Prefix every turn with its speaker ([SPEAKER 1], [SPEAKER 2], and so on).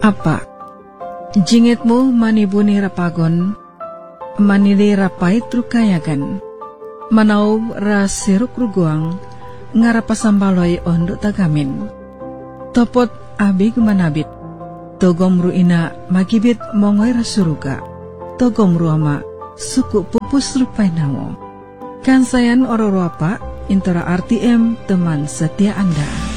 [SPEAKER 1] Apa? Jingitmu manibuni rapagon, manili rapai trukayagan, manau rasiruk ruguang, ngarapasambaloi onduk tagamin. Topot abig manabit, togomru ina magibit mongoi rasuruga, togomru ama suku pupus rupai namo. Kansayan ororo apa, intara RTM teman setia Anda.